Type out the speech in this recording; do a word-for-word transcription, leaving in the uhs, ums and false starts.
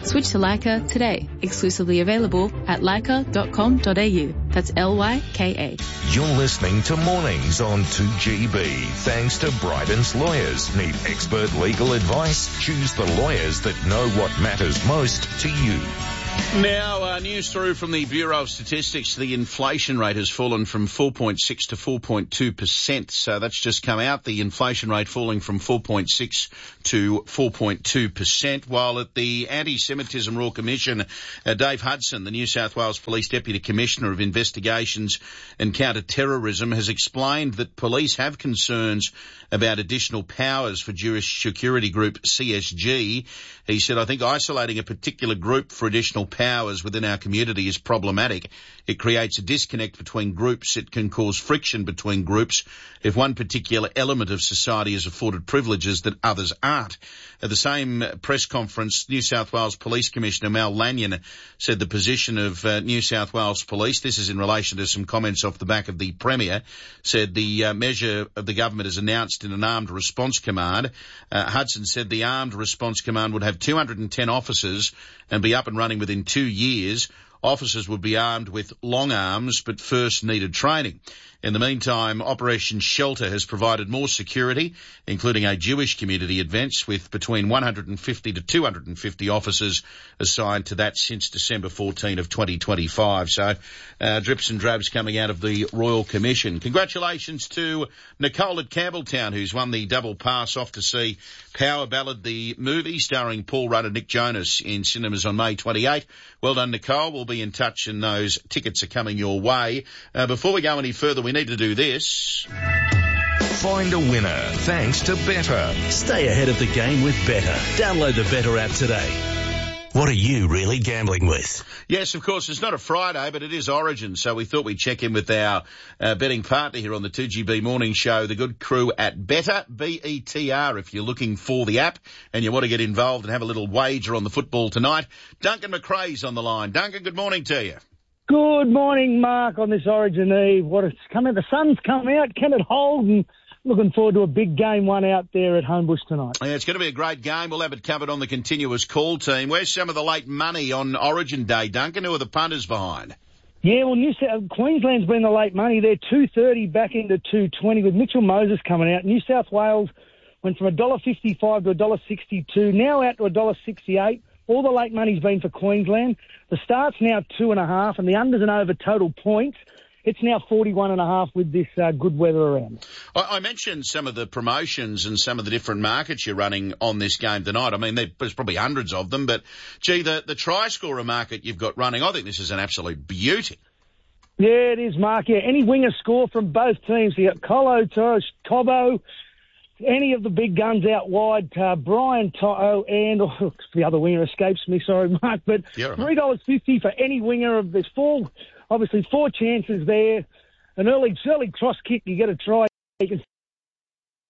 Switch to Leica today. Exclusively available at leica dot com dot a u. That's L Y K A. You're listening to Mornings on two G B. Thanks to Bryden's Lawyers. Need expert legal advice? Choose the lawyers that know what matters most to you. Now, uh, news through from the Bureau of Statistics. The inflation rate has fallen from four point six to four point two percent. So that's just come out. The inflation rate falling from four point six to four point two percent. While at the Anti-Semitism Royal Commission, uh, Dave Hudson, the New South Wales Police Deputy Commissioner of Investigations and Counter-Terrorism, has explained that police have concerns about additional powers for Jewish security group C S G. He said, I think isolating a particular group for additional powers within our community is problematic. It creates a disconnect between groups. It can cause friction between groups if one particular element of society is afforded privileges that others aren't. At the same press conference, New South Wales Police Commissioner Mal Lanyon said the position of uh, New South Wales Police, this is in relation to some comments off the back of the Premier, said the uh, measure of the government is announced in an armed response command. Uh, Hudson said the armed response command would have two hundred ten officers and be up and running within two years. Officers would be armed with long arms, but first needed training. In the meantime, Operation Shelter has provided more security, including a Jewish community events with between one hundred fifty to two hundred fifty officers assigned to that since December fourteenth of twenty twenty-five. So, uh, drips and drabs coming out of the Royal Commission. Congratulations to Nicole at Campbelltown, who's won the double pass off to see Power Ballad, the movie starring Paul Rudd and Nick Jonas in cinemas on May twenty-eighth. Well done, Nicole. We'll be in touch and those tickets are coming your way. Uh, before we go any further, we need to do this. Find a winner thanks to Better. Stay ahead of the game with Better. Download the Better app today. What are you really gambling with? Yes, of course, it's not a Friday, but it is Origin, so we thought we'd check in with our uh, betting partner here on the two G B Morning Show, the good crew at Better, B E T R, if you're looking for the app and you want to get involved and have a little wager on the football tonight. Duncan McRae's on the line. Duncan, good morning to you. Good morning, Mark, on this Origin Eve. What it's coming, the sun's come out, can it hold? And looking forward to a big game one out there at Homebush tonight. Yeah, it's going to be a great game. We'll have it covered on the continuous call team. Where's some of the late money on Origin Day, Duncan? Who are the punters behind? Yeah, well, New South, Queensland's been the late money. They're two thirty back into two twenty with Mitchell Moses coming out. New South Wales went from one dollar fifty-five to one dollar sixty-two, now out to one dollar sixty-eight. All the late money's been for Queensland. The start's now two and a half, and the unders and over total points. It's now forty-one and a half with this uh, good weather around. I, I mentioned some of the promotions and some of the different markets you're running on this game tonight. I mean, there's probably hundreds of them, but gee, the, the try scorer market you've got running, I think this is an absolute beauty. Yeah, it is, Mark. Yeah, any winger score from both teams. You got Colo, Torres, Cobbo, any of the big guns out wide, uh, Brian Toto and oh, the other winger escapes me, sorry, Mark, but yeah, three dollars fifty for any winger. Of There's four, obviously four chances there. An early, early cross kick, you get a try. You can